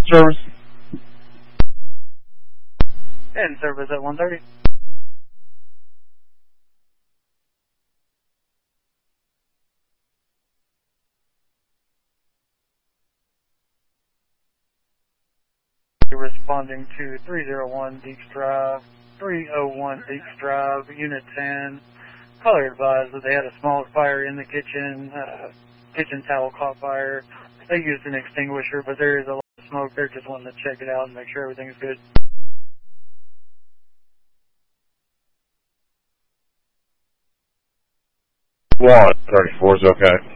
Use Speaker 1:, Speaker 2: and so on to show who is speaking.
Speaker 1: Service.
Speaker 2: And service at 130. Responding to 301 Deeks Drive, 301 Deeks Drive, Unit 10. Caller advised that they had a small fire in the kitchen. Kitchen towel caught fire. They used an extinguisher, but there is a lot of smoke. They're just wanting to check it out and make sure everything's good.
Speaker 1: 134 is okay.